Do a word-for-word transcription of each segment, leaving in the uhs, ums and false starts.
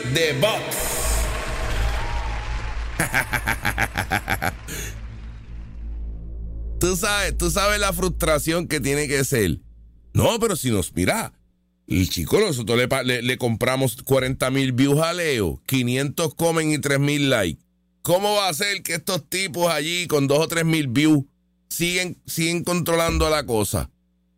de bots. Tú sabes, tú sabes la frustración que tiene que ser. No, pero si nos mira, el chico, nosotros le, le, le compramos cuarenta mil views a Leo, quinientos comen y tres mil likes. ¿Cómo va a ser que estos tipos allí con dos o tres mil views siguen, siguen controlando la cosa?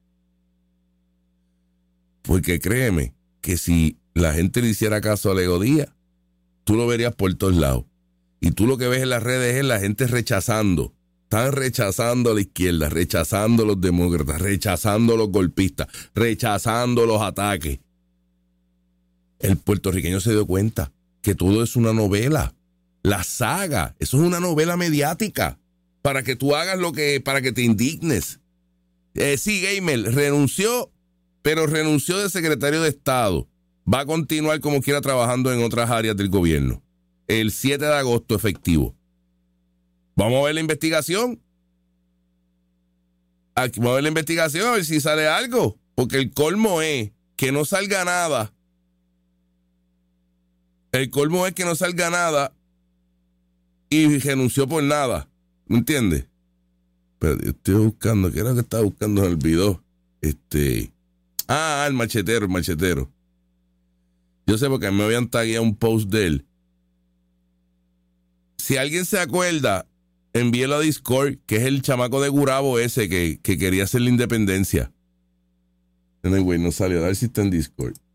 Porque créeme que si la gente le hiciera caso a Leo Díaz, tú lo verías por todos lados. Y tú lo que ves en las redes es la gente rechazando. Están rechazando a la izquierda, rechazando a los demócratas, rechazando a los golpistas, rechazando los ataques. El puertorriqueño se dio cuenta que todo es una novela. La saga, eso es una novela mediática para que tú hagas lo que, para que te indignes. Eh, sí, Gamer renunció, pero renunció de secretario de Estado. Va a continuar como quiera trabajando en otras áreas del gobierno. El siete de agosto efectivo. Vamos a ver la investigación. Aquí, vamos a ver la investigación a ver si sale algo. Porque el colmo es que no salga nada. El colmo es que no salga nada y renunció por nada. ¿Me entiendes? Pero yo estoy buscando, ¿qué era lo que estaba buscando en el video? Este. Ah, el machetero, el machetero. Yo sé porque me habían tagueado un post de él. Si alguien se acuerda, envíelo a Discord, que es el chamaco de Gurabo ese que, que quería hacer la independencia. Anyway, no salió. A ver si está en Discord.